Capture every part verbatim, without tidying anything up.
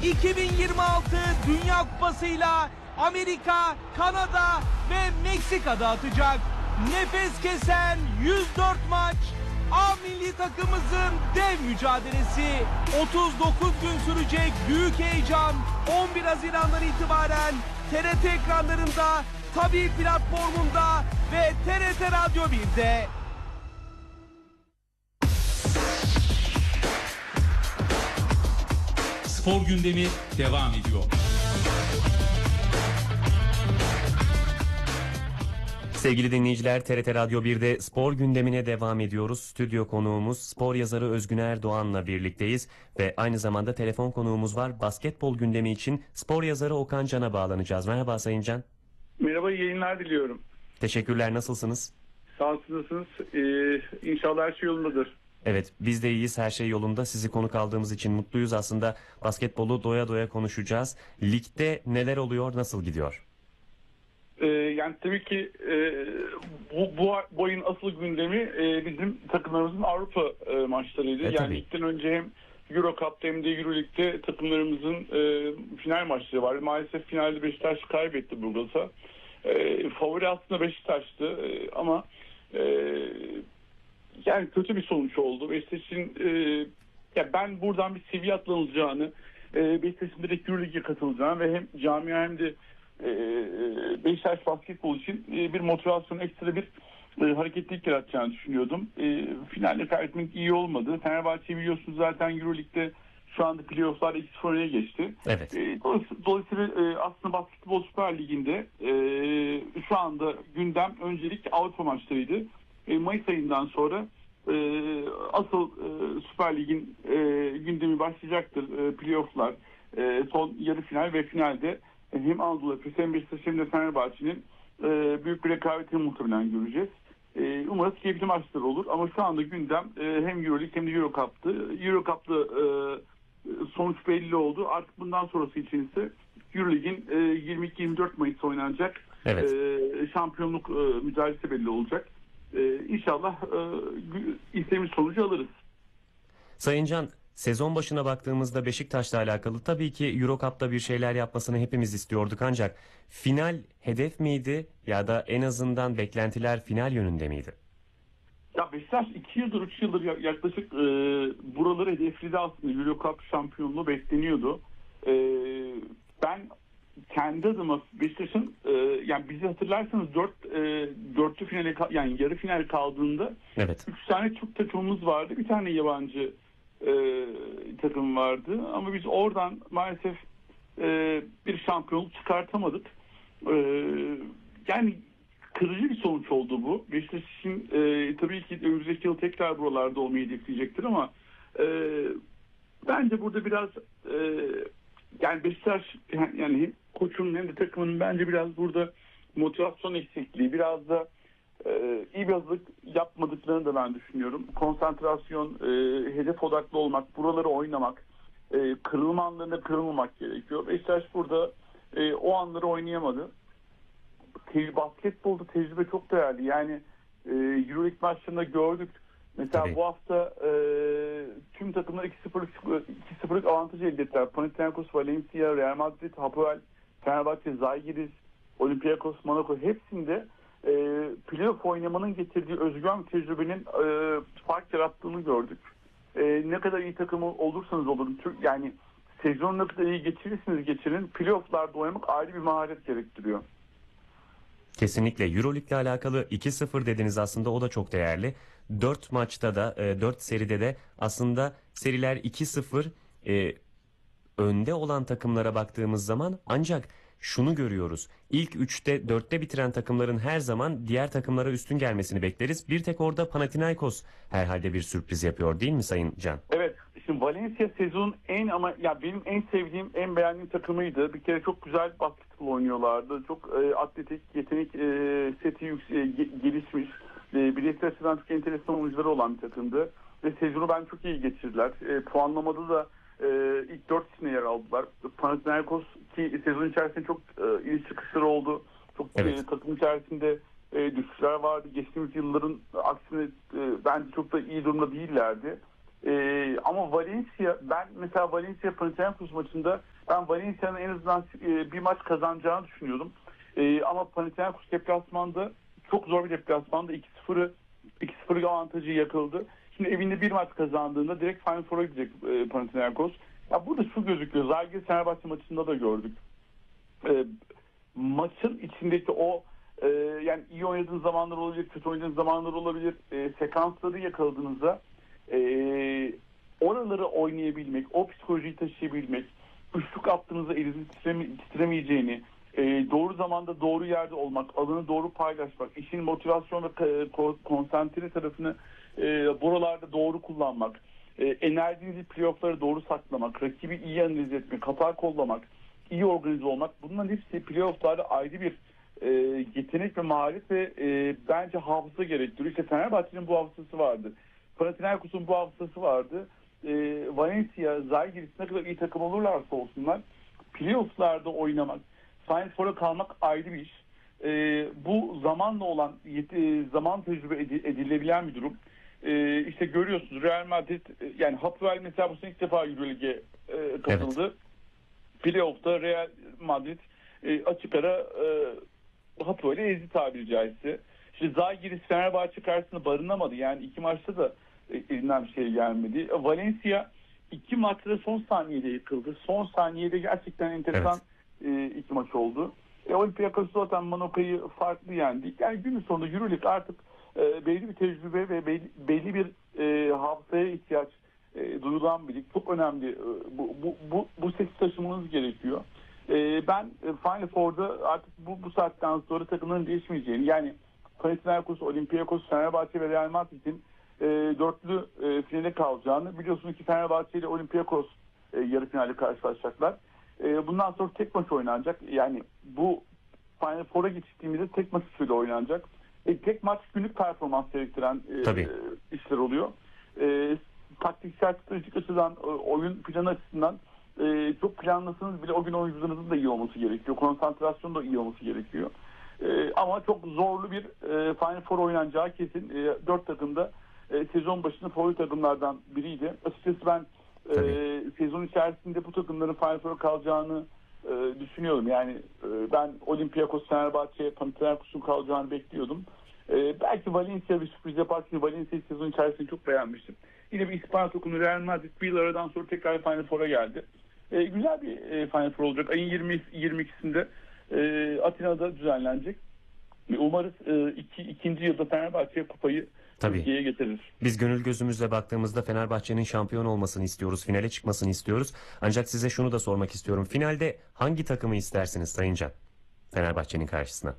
iki bin yirmi altı Dünya Kupası'yla Amerika, Kanada ve Meksika'da atacak. Nefes kesen yüz dört maç, A milli takımımızın dev mücadelesi. otuz dokuz gün sürecek büyük heyecan on bir Haziran'dan itibaren T R T ekranlarında, tabii platformunda ve T R T Radyo bir'de. Spor gündemi devam ediyor. Sevgili dinleyiciler, T R T Radyo bir'de spor gündemine devam ediyoruz. Stüdyo konuğumuz spor yazarı Özgün Erdoğan'la birlikteyiz ve aynı zamanda telefon konuğumuz var. Basketbol gündemi için spor yazarı Okan Can'a bağlanacağız. Merhaba Sayın Can. Merhaba, iyi yayınlar diliyorum. Teşekkürler, nasılsınız? Sağ olun, nasılsınız? Ee, İnşallah her şey yolundadır. Evet, biz de iyiyiz, her şey yolunda. Sizi konuk aldığımız için mutluyuz. Aslında basketbolu doya doya konuşacağız. Ligde neler oluyor, nasıl gidiyor? Ee, yani tabii ki e, bu, bu, bu ayın asıl gündemi e, bizim takımlarımızın Avrupa e, maçlarıydı. E, yani tabii. ligden önce hem Euro Cup'ta hem de Euro Lig'de takımlarımızın e, final maçları vardı. Maalesef finalde Beşiktaş kaybetti Burgaz'a. E, favori aslında Beşiktaş'tı e, ama e, yani kötü bir sonuç oldu. Beşiktaş'ın e, ya ben buradan bir seviye atlanılacağını, e, Beşiktaş'ın direkt Euro Lig'e katılacağını ve hem camia hem de e, Beşiktaş basketbol için e, bir motivasyon, ekstra bir e, hareketlilik yaratacağını düşünüyordum. E, finalde kaybetmek iyi olmadı. Fenerbahçe biliyorsunuz zaten Euro Lig'de şu anda playoff'lar iki sıfır öne geçti. Evet. E, dolayısıyla, dolayısıyla e, aslında Basketbol Süper Ligi'nde e, şu anda gündem öncelik Avrupa maçlarıydı. E, Mayıs ayından sonra e, asıl e, Süper Lig'in e, gündemi başlayacaktır. E, playoff'lar, e, son yarı final ve finalde hem Anadolu Efes hem Beşiktaş hem de Fenerbahçe'nin e, büyük bir rekabetini muhtemelen göreceğiz. E, umarız keyifli maçlar olur ama şu anda gündem e, hem Euro League hem de Euro Cup'tı. Euro Cup'ta e, sonuç belli oldu. Artık bundan sonrası için ise Euro League'in e, yirmi iki yirmi dört Mayıs oynanacak Evet. e, şampiyonluk e, mücadelesi belli olacak. E, İnşallah e, istediğimiz sonucu alırız. Sayın Can, sezon başına baktığımızda Beşiktaş'la alakalı tabii ki Euro Cup'ta bir şeyler yapmasını hepimiz istiyorduk, ancak final hedef miydi ya da en azından beklentiler final yönünde miydi? Ya Beşiktaş iki yıldır, üç yıldır yaklaşık e, buraları hedefledi aslında. Euro Cup şampiyonluğu bekleniyordu. E, ben kendi adıma Beşiktaş'ın e, yani bizi hatırlarsanız dört e, dörtlü finale, yani yarı final kaldığında Evet. üç tane Türk takımımız vardı. Bir tane yabancı e, takım vardı. Ama biz oradan maalesef e, bir şampiyonluk çıkartamadık. E, yani kırıcı bir sonuç oldu bu. Beşiktaş için e, tabii ki önümüzdeki yıl tekrar buralarda olmayı hedefleyecektir ama e, bence burada biraz e, yani Beşiktaş yani hem koçun hem de takımın bence biraz burada motivasyon eksikliği, biraz da e, iyi bir hazırlık yapmadıklarını da ben düşünüyorum. Konsantrasyon, e, hedef odaklı olmak, buraları oynamak, e, kırılma anlarında kırılmamak gerekiyor. Beşiktaş burada e, o anları oynayamadı. Te- basketbolda tecrübe çok değerli. Yani e, Euroleague maçlarında gördük. Mesela Tabii. bu hafta e, tüm takımlar iki sıfırlık iki sıfırlık avantaj elde ettiler. Panathinaikos, Valencia, Real Madrid, Hapoel, Fenerbahçe, Zalgiris, Olympiakos, Monaco hepsinde e, playoff oynamanın getirdiği özgüven tecrübenin e, fark yarattığını gördük. E, ne kadar iyi takım olursanız olun, yani sezonu ne kadar iyi geçirirsiniz geçirin, playoff'larda oynamak ayrı bir maharet gerektiriyor. Kesinlikle. Euroleague ile alakalı iki sıfır dediniz, aslında o da çok değerli. dört maçta da dört seride de aslında seriler iki sıfır e, önde olan takımlara baktığımız zaman, ancak şunu görüyoruz. İlk üçte dörtte bitiren takımların her zaman diğer takımlara üstün gelmesini bekleriz. Bir tek orada Panathinaikos herhalde bir sürpriz yapıyor, değil mi Sayın Can? Evet. Şimdi Valencia sezonun en ama ya benim en sevdiğim, en beğendiğim takımıydı. Bir kere çok güzel basketbol oynuyorlardı. Çok e, atletik, yetenek e, seti yüksek, e, gelişmiş. E, bireysel açıdan çok enteresan oyuncuları olan bir takımdı. Ve sezonu ben çok iyi geçirdiler. E, puanlamada da e, ilk dört içine yer aldılar. Panathinaikos ki sezon içerisinde çok e, iyi çıkışları oldu. Çok Evet. e, takım içerisinde e, düşüşler vardı. Geçtiğimiz yılların aksine e, bence çok da iyi durumda değillerdi. E, ama Valencia, ben mesela Valencia Panathinaikos maçında ben Valencia'nın en azından e, bir maç kazanacağını düşünüyordum. E, ama Panathinaikos deplasmanda çok zor bir deplasmanda iki sıfırı iki sıfır avantajı yakıldı. Şimdi evinde bir maç kazandığında direkt Final Four'a gidecek e, Panathinaikos. Ya burada şu gözüküyor. Zalgiris Fenerbahçe maçında da gördük. E, maçın içindeki o e, yani iyi oynadığınız zamanlar olabilir, kötü oynadığınız zamanlar olabilir. E, sekansları yakaladığınızda e, oraları oynayabilmek, o psikolojiyi taşıyabilmek, üçlük attığınızda elinizin titreme, titremeyeceğini, e, doğru zamanda doğru yerde olmak, alanı doğru paylaşmak, işin motivasyon ve konsantre tarafını e, buralarda doğru kullanmak, e, enerjinizi playoff'lara doğru saklamak, rakibi iyi analiz etmek, hata kollamak, iyi organize olmak, bunların hepsi playoff'larda ayrı bir e, yetenek ve maharet ve e, bence hafıza gerektiriyor. İşte Fenerbahçe'nin bu hafızası vardı. Panathinaikos'un bu hafızası vardı. E, Valencia, Zalgiris ne kadar iyi takım olurlarsa olsunlar, playoff'larda oynamak, Final Four'a kalmak ayrı bir iş. E, bu zamanla olan yeti, zaman tecrübe edilebilen bir durum. E, işte görüyorsunuz Real Madrid, yani Hapoel mesela bu sene ilk defa Euroleague'e e, katıldı. Evet. Playoff'ta Real Madrid e, açık ara e, Hapoel'i ezdi tabiri caizse. İşte Zalgiris Fenerbahçe karşısında barınamadı. Yani iki maçta da e, elinden bir şey gelmedi. Valencia iki maçta da son saniyede yıkıldı. Son saniyede gerçekten enteresan evet. e, iki maç oldu. E, Olympiakos zaten Monaka'yı farklı yendi. Yani günün sonunda Euroleague artık e, belli bir tecrübe ve belli, belli bir e, hafızaya ihtiyaç e, duyulan bir lig. Çok önemli. E, bu, bu, bu, bu sesi taşımanız gerekiyor. E, ben e, Final Four'da artık bu, bu saatten sonra takımların değişmeyeceğini, yani Panathinaikos, Olympiakos, Fenerbahçe ve Real Madrid'in e, dörtlü e, finale kalacağını biliyorsunuz ki Fenerbahçe ile Olympiakos e, yarı finale karşılaşacaklar. E, bundan sonra tek maç oynanacak. Yani bu Final Four'a geçtiğimizde tek maç usulü oynanacak. E, tek maç günlük performans gerektiren e, işler oluyor. E, taktiksel stratejik açıdan, e, oyun planı açısından e, çok planlasanız bile o gün oyuncularınızın da iyi olması gerekiyor. Konsantrasyon da iyi olması gerekiyor. Ee, ama çok zorlu bir e, Final Four oynanacağı kesin. E, dört takım da e, sezon başında favori takımlardan biriydi. Açıkçası ben e, sezon içerisinde bu takımların Final Four'a kalacağını e, düşünüyorum. Yani e, ben Olympiakos, Fenerbahçe, Panathinaikos'un kalacağını bekliyordum. E, belki Valencia bir sürpriz yapar. Çünkü Valencia'yı sezon içerisinde çok beğenmiştim. Yine bir İspanya takımı Real Madrid bir yıl aradan sonra tekrar Final Four'a geldi. E, güzel bir e, Final Four olacak. Ayın yirmi yirmi ikisinde E, Atina'da düzenlenecek. Umarız e, iki, ikinci yılda Fenerbahçe kupayı Türkiye'ye getirir. Biz gönül gözümüzle baktığımızda Fenerbahçe'nin şampiyon olmasını istiyoruz. Finale çıkmasını istiyoruz. Ancak size şunu da sormak istiyorum. Finalde hangi takımı istersiniz Sayın Can? Fenerbahçe'nin karşısına.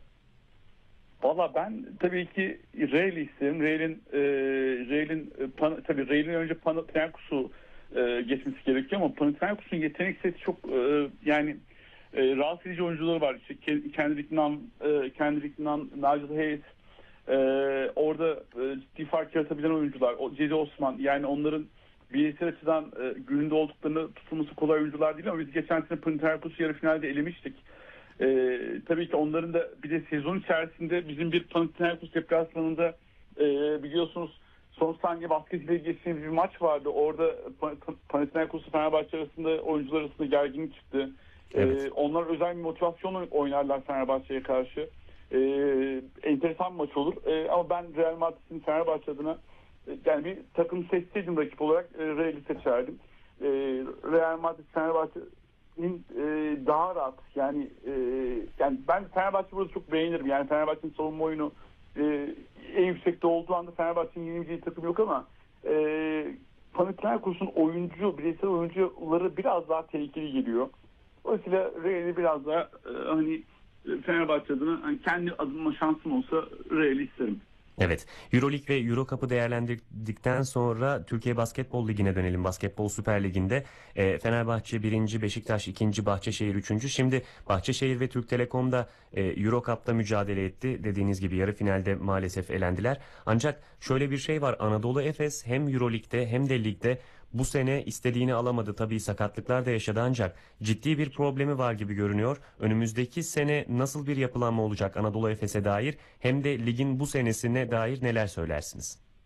Valla ben tabii ki Real'i isterim. Real'in e, Real'in e, tabii Real'in önce Panathinaikos'u e, geçmesi gerekiyor ama Panathinaikos'un yetenek seti çok e, yani E, rahatsız edici oyuncuları var. İşte Kendrick Nunn, e, Kendrick Nunn, Nigel Hayes, e, orada e, ciddi fark yaratabilen oyuncular. O, Cedi Osman, yani onların bireysel açıdan e, gününde olduklarını tutulması kolay oyuncular değil ama biz geçen sene Panathinaikos'u yarı finalde elemiştik. E, tabii ki onların da bir de sezon içerisinde bizim bir Panathinaikos deplasmanında e, biliyorsunuz son saniye basketiyle geçtiğimiz bir maç vardı. Orada Panathinaikos'u Fenerbahçe arasında oyuncular arasında gerginlik çıktı. Evet. Ee, onlar özel bir motivasyon oynarlar Fenerbahçe'ye karşı. Ee, enteresan bir maç olur. Ee, ama ben Real Madrid'in Fenerbahçe adına e, yani bir takım seçseydim rakip olarak e, Real'i seçerdim. E, Real Madrid Fenerbahçe'nin e, daha rahat yani e, yani ben Fenerbahçe burada çok beğenirim. Yani Fenerbahçe'nin savunma oyunu e, en yüksekte olduğu anda Fenerbahçe'nin yenileceği takım yok ama e, Panathinaikos'un oyuncu, bireysel oyuncuları biraz daha tehlikeli geliyor. Dolayısıyla Real'i biraz daha e, hani Fenerbahçe adına hani kendi adıma şansım olsa Real'i isterim. Evet. Euroleague ve Euro Cup'ı değerlendirdikten sonra Türkiye Basketbol Ligi'ne dönelim. Basketbol Süper Ligi'nde e, Fenerbahçe birinci, Beşiktaş ikinci, Bahçeşehir üçüncü. Şimdi Bahçeşehir ve Türk Telekom'da e, Euro Cup'ta mücadele etti. Dediğiniz gibi yarı finalde maalesef elendiler. Ancak şöyle bir şey var. Anadolu Efes hem Euroleague'de hem de ligde bu sene istediğini alamadı. Tabii sakatlıklar da yaşadı ancak ciddi bir problemi var gibi görünüyor. Önümüzdeki sene nasıl bir yapılanma olacak Anadolu Efes'e dair hem de ligin bu senesine dair neler söylersiniz?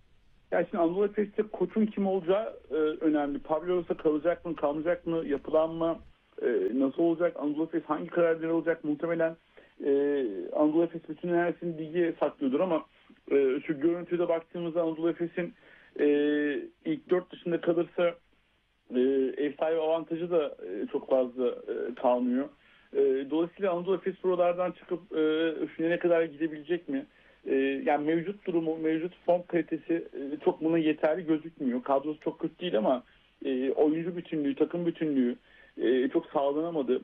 Ya şimdi Anadolu Efes'te koçun kim olacağı e, önemli. Pavlovs'a kalacak mı, kalmayacak mı, yapılan mı, e, nasıl olacak, Anadolu Efes hangi kararları alacak, muhtemelen e, Anadolu Efes bütün enerjisini lige saklıyordur ama e, şu görüntüde baktığımızda Anadolu Efes'in e, ilk dört dışında kalırsa e, ev sahibi avantajı da e, çok fazla e, kalmıyor. E, dolayısıyla Anadolu Efes buralardan çıkıp e, finale kadar gidebilecek mi? Yani mevcut durumu, mevcut form kalitesi çok buna yeterli gözükmüyor. Kadrosu çok kötü değil ama oyuncu bütünlüğü, takım bütünlüğü çok sağlanamadı.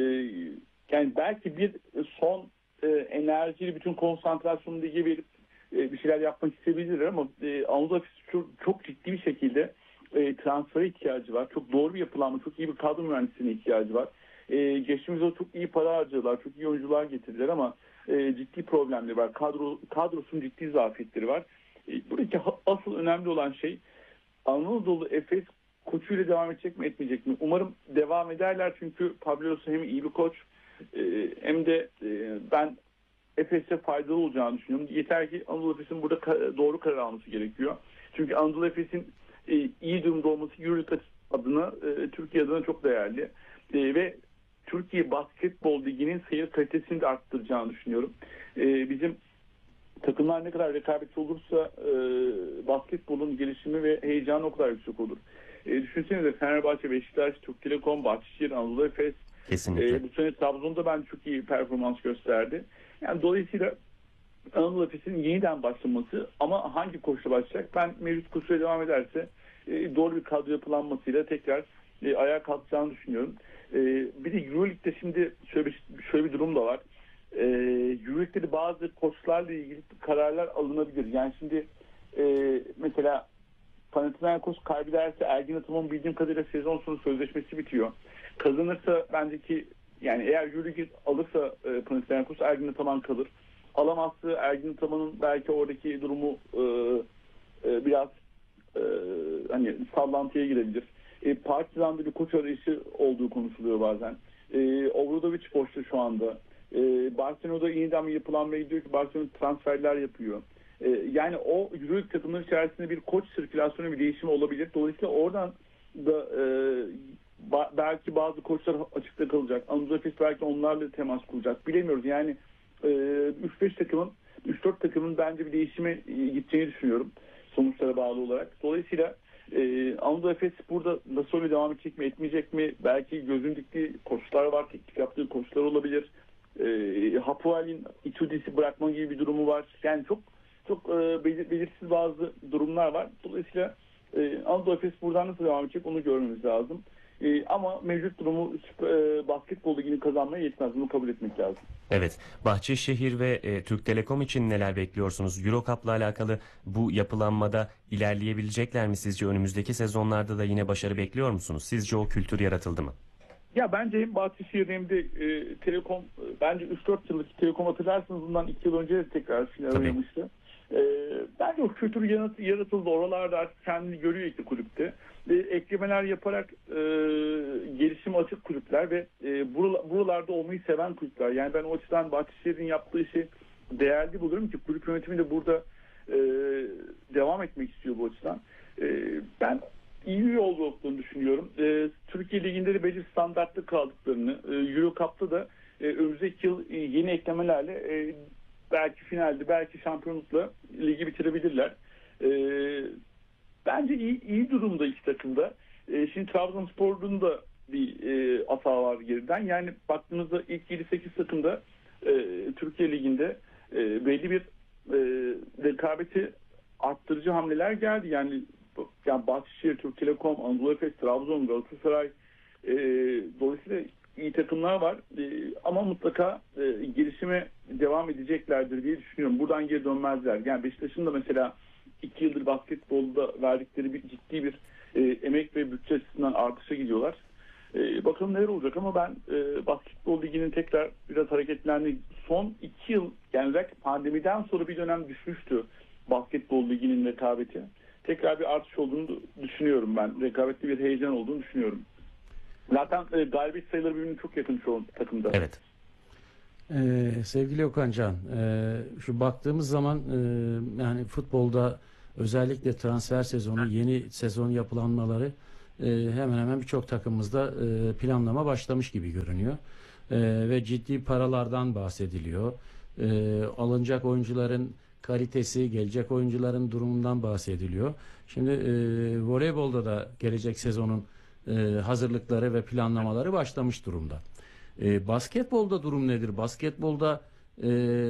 Yani belki bir son enerjiyle bütün konsantrasyonu lige verip bir şeyler yapmak isteyebilirler ama Anadolu Efes çok, çok ciddi bir şekilde transfere ihtiyacı var. Çok doğru bir yapılanma, çok iyi bir kadro mühendisliğine ihtiyacı var. Geçtiğimiz yıl çok iyi para harcadılar, çok iyi oyuncular getirdiler ama E, ciddi problemleri var. Kadro, kadrosunun ciddi zafiyetleri var. E, buradaki ha, asıl önemli olan şey Anadolu Efes koçuyla devam edecek mi etmeyecek mi? Umarım devam ederler çünkü Pavlovs hem iyi bir koç e, hem de e, ben Efes'e faydalı olacağını düşünüyorum. Yeter ki Anadolu Efes'in burada ka- doğru karar alması gerekiyor. Çünkü Anadolu Efes'in e, iyi durumda olması Euroleague adına, e, Türkiye adına çok değerli. E, ve Türkiye Basketbol Ligi'nin seyir kalitesini de arttıracağını düşünüyorum. Ee, bizim takımlar ne kadar rekabetçi olursa e, basketbolun gelişimi ve heyecanı o kadar yüksek olur. E, düşünsenize Fenerbahçe, Beşiktaş, Türk Telekom, Bahçeşehir, Anadolu Efes. Kesinlikle. E, bu sene Trabzon'da ben çok iyi performans gösterdi. Yani dolayısıyla Anadolu Efes'in yeniden başlaması ama hangi koşula başlayacak? Ben mevcut koşula devam ederse e, doğru bir kadro yapılanmasıyla tekrar e, ayağa kalkacağını düşünüyorum. Ee, bir de Euroleague'de şimdi şöyle bir, şöyle bir durum da var. Ee, Euroleague'de de bazı koçlarla ilgili kararlar alınabilir. Yani şimdi e, mesela Panathinaikos kaybederse Ergin Ataman'ın bildiğim kadarıyla sezon sonu sözleşmesi bitiyor. Kazanırsa bence ki yani eğer Euroleague alırsa e, Panathinaikos Ergin Ataman kalır. Alamazsa Ergin Ataman'ın belki oradaki durumu e, e, biraz e, hani sallantıya girebilir. E, Partizan'da bir koç arayışı olduğu konuşuluyor bazen. E, Obradovic boşta şu anda. E, Barcelona'da yeniden bir yapılanmaya gidiyor ki Barcelona transferler yapıyor. E, yani o Euroleague takımları içerisinde bir koç sirkülasyonu, bir değişimi olabilir. Dolayısıyla oradan da e, ba- belki bazı koçlar açıkta kalacak. Anadolu Efes belki onlarla temas kuracak. Bilemiyoruz. Yani e, üç beş takımın, üç dört takımın bence bir değişime e, gideceğini düşünüyorum. Sonuçlara bağlı olarak. Dolayısıyla Ee, Anadolu Efes burada nasıl öyle devam edecek mi etmeyecek mi? Belki gözün diktiği koçlar var, teklif yaptığı koçlar olabilir. Ee, Hapoel'in Itudis'i bırakma gibi bir durumu var. Yani çok çok e, belir- belirsiz bazı durumlar var. Dolayısıyla e, Anadolu Efes buradan nasıl devam edecek onu görmemiz lazım. E, ama mevcut durumu e, basketbol ligini kazanmaya yetmez. Bunu kabul etmek lazım. Evet. Bahçeşehir ve e, Türk Telekom için neler bekliyorsunuz? Eurocup'la alakalı bu yapılanmada ilerleyebilecekler mi sizce? Önümüzdeki sezonlarda da yine başarı bekliyor musunuz? Sizce o kültür yaratıldı mı? Ya bence hem Bahçeşehir hem de e, Telekom, e, bence üç dört yıllık Telekom hatırlarsınız bundan iki yıl önce de tekrar final Tabii. oynamıştı. E, bence o kültür yarat- yaratıldı. Oralarda artık kendini görüyor iki kulüpte. E, eklemeler yaparak e, gelişime açık kulüpler ve e, burala- buralarda olmayı seven kulüpler. Yani ben o açıdan Bahçeşehir'in yaptığı işi değerli buluyorum ki kulüp yönetimi de burada e, devam etmek istiyor bu açıdan. E, ben iyi bir yol olduğunu düşünüyorum. E, Türkiye Ligi'nde de belirli standartlı kaldıklarını, e, Eurocup'ta da e, önümüzdeki yıl e, yeni eklemelerle e, belki finalde, belki şampiyonlukla ligi bitirebilirler. E, bence iyi, iyi durumda iki takımda. E, şimdi Trabzonspor'un da bir e, hata var geriden. Yani baktığınızda ilk yedi sekiz takımda e, Türkiye Ligi'nde e, belli bir e, rekabeti arttırıcı hamleler geldi. Yani yani Bahçeşehir, Türk Telekom, Anadolu Efes, Trabzon, Galatasaray e, dolayısıyla iyi takımlar var. E, ama mutlaka e, gelişime devam edeceklerdir diye düşünüyorum. Buradan geri dönmezler. Yani Beşiktaş'ın da mesela iki yıldır basketbolda verdikleri bir ciddi bir e, emek ve bütçe açısından artışa gidiyorlar. E, bakalım neler olacak ama ben e, basketbol liginin tekrar biraz hareketlendi. Son iki yıl yani pandemiden sonra bir dönem düşmüştü basketbol liginin rekabeti. Tekrar bir artış olduğunu düşünüyorum ben. Rekabetli bir heyecan olduğunu düşünüyorum. Zaten e, galibiyet sayıları birbirine çok yakın şu an takımda. Evet. Ee, sevgili Okan Can, e, şu baktığımız zaman e, yani futbolda özellikle transfer sezonu, yeni sezon yapılanmaları e, hemen hemen birçok takımımızda e, planlama başlamış gibi görünüyor. E, ve ciddi paralardan bahsediliyor. E, alınacak oyuncuların kalitesi, gelecek oyuncuların durumundan bahsediliyor. Şimdi e, voleybolda da gelecek sezonun e, hazırlıkları ve planlamaları başlamış durumda. E, basketbolda durum nedir? Basketbolda e,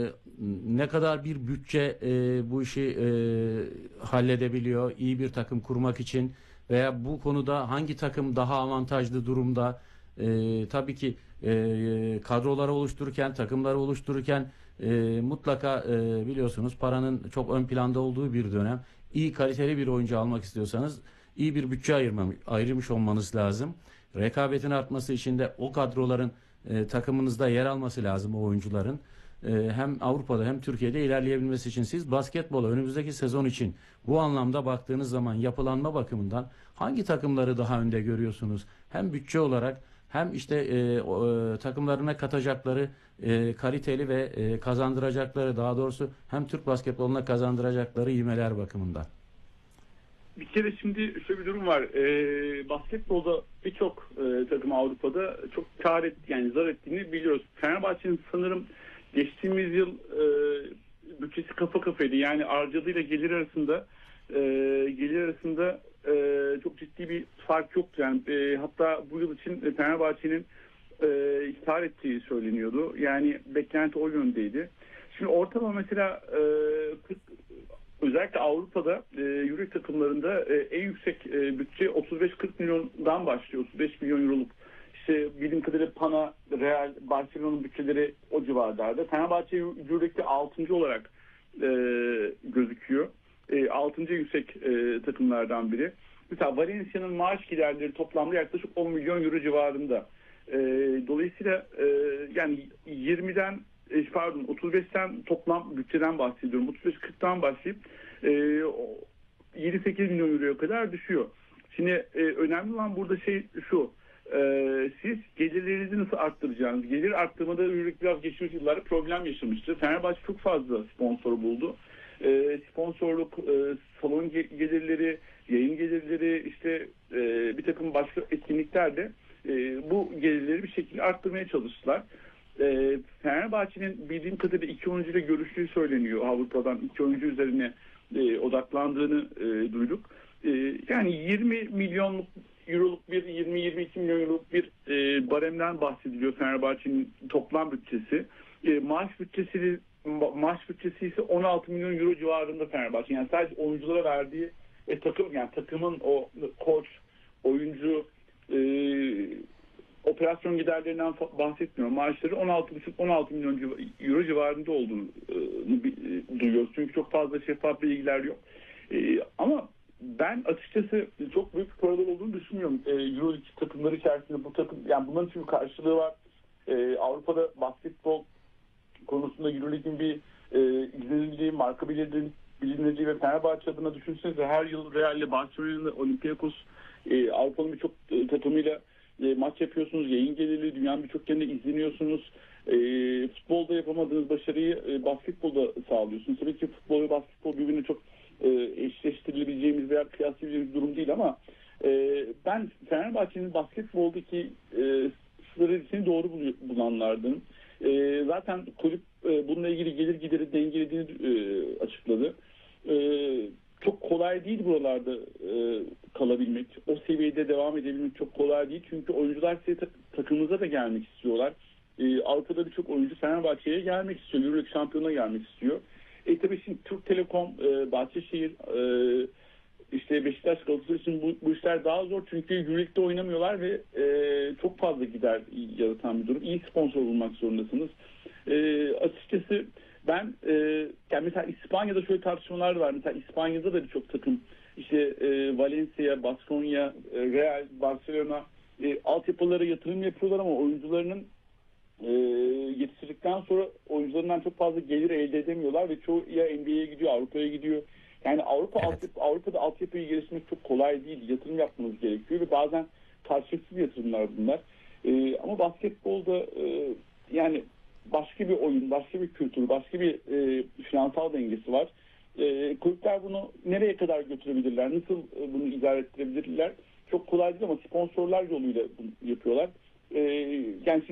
ne kadar bir bütçe e, bu işi e, halledebiliyor? İyi bir takım kurmak için veya bu konuda hangi takım daha avantajlı durumda? E, tabii ki e, kadroları oluştururken, takımları oluştururken e, mutlaka e, biliyorsunuz paranın çok ön planda olduğu bir dönem. İyi kaliteli bir oyuncu almak istiyorsanız iyi bir bütçe ayırmam, ayırmış olmanız lazım. Rekabetin artması için de o kadroların e, takımınızda yer alması lazım, o oyuncuların. E, hem Avrupa'da hem Türkiye'de ilerleyebilmesi için siz basketbola önümüzdeki sezon için bu anlamda baktığınız zaman yapılanma bakımından hangi takımları daha önde görüyorsunuz? Hem bütçe olarak hem işte e, o, e, takımlarına katacakları e, kaliteli ve e, kazandıracakları, daha doğrusu hem Türk basketboluna kazandıracakları ivmeler bakımından. Bir kere şimdi şöyle bir durum var. E, basketbolda birçok e, takım Avrupa'da çok kar et, yani zarar ettiğini biliyoruz. Fenerbahçe'nin sanırım geçtiğimiz yıl e, bütçesi kafa kafaydı. Yani harcadığıyla gelir arasında e, gelir arasında e, çok ciddi bir fark yoktu. Yani e, hatta bu yıl için Fenerbahçe'nin e, kar ettiği söyleniyordu. Yani beklenti o yöndeydi. Şimdi ortalama mesela e, kırk özellikle Avrupa'da e, Euro takımlarında e, en yüksek e, bütçe otuz beş kırk milyondan başlıyor. otuz beş milyon euroluk. İşte bildiğim kadarıyla Pana, Real, Barcelona'nın bütçeleri o civarlarda. Fenerbahçe Euroleague'de altıncı olarak e, gözüküyor. E, altıncı yüksek e, takımlardan biri. Mesela Valencia'nın maaş giderleri toplamda yaklaşık on milyon euro civarında. E, dolayısıyla e, yani yirmiden pardon otuz beşten toplam bütçeden bahsediyorum. otuz beş kırktan başlayıp e, yedi sekiz milyon euroya kadar düşüyor. Şimdi e, önemli olan burada şey şu. E, siz gelirlerinizi nasıl arttıracağınız? Gelir arttırmada ürünlük biraz geçmiş yıllarda problem yaşamıştı. Fenerbahçe çok fazla sponsor buldu. E, sponsorluk, e, salon gelirleri, yayın gelirleri, işte e, bir takım başka etkinlikler de e, bu gelirleri bir şekilde arttırmaya çalıştılar. E, Fenerbahçe'nin bildiğim kadarıyla iki oyuncuyla görüştüğü söyleniyor. Avrupa'dan iki oyuncu üzerine e, odaklandığını e, duyduk. E, yani yirmi milyonluk euroluk bir yirmi yirmi iki milyon euroluk bir e, baremden bahsediliyor Fenerbahçe'nin toplam bütçesi. E, maaş bütçesi ma- maaş bütçesi ise on altı milyon euro civarında Fenerbahçe. Yani sadece oyunculara verdiği e, takım yani takımın o koç, oyuncu, e, operasyon giderlerinden bahsetmiyorum. Maaşları on altı buçuk on altı milyon euro civarında olduğunu e, duyuyoruz. Çünkü çok fazla şeffaf bilgiler yok. E, ama ben açıkçası çok büyük paralar olduğunu düşünmüyorum. E, Euroleague takımları içerisinde bu takım, yani bunların için bir karşılığı var. E, Avrupa'da basketbol konusunda Euroleague'in bir e, izlenildiği, marka bilinirliği ve Fenerbahçe adına düşünsenize her yıl Real ile Barcelona'da Olympiakos e, Avrupa'nın birçok e, takımıyla E, maç yapıyorsunuz, yayın gelirli, dünyanın birçok yerinde izleniyorsunuz. E, futbolda yapamadığınız başarıyı e, basketbolda sağlıyorsunuz. Tabii ki futbol ve basketbol birbirine çok e, eşleştirilebileceğimiz veya kıyaslayabileceğimiz bir durum değil ama e, ben Fenerbahçe'nin basketboldaki e, stratejisini doğru bulanlardım. E, zaten kulüp e, bununla ilgili gelir gideri dengelediğini e, açıkladı. E, Çok kolay değil buralarda e, kalabilmek. O seviyede devam edebilmek çok kolay değil. Çünkü oyuncular size ta- takımınıza da gelmek istiyorlar. E, Avrupa'da birçok oyuncu Fenerbahçe'ye gelmek istiyor. Euroleague şampiyonuna gelmek istiyor. E tabii şimdi Türk Telekom, e, Bahçeşehir, e, işte Beşiktaş, Galatasaray için bu, bu işler daha zor. Çünkü Euroleague'de oynamıyorlar ve e, çok fazla gider yaratan bir durum. İyi sponsor bulmak zorundasınız. E, açıkçası ben e, yani mesela İspanya'da şöyle tartışmalar var. Mesela İspanya'da da birçok takım işte e, Valencia, Baskonya, e, Real, Barcelona e, altyapılara yatırım yapıyorlar ama oyuncularının e, yetiştirdikten sonra oyuncularından çok fazla gelir elde edemiyorlar ve çoğu ya N B A'ye gidiyor, Avrupa'ya gidiyor. Yani Avrupa Evet. altyapı, Avrupa'da altyapıyı geliştirmek çok kolay değil. Yatırım yapmanız gerekiyor ve bazen karşılıksız yatırımlar bunlar. E, ama basketbolda e, yani başka bir oyun, başka bir kültür, başka bir e, finansal dengesi var. E, kulüpler bunu nereye kadar götürebilirler? Nasıl e, bunu idare ettirebilirler? Çok kolay değil ama sponsorlar yoluyla bunu yapıyorlar. E, yani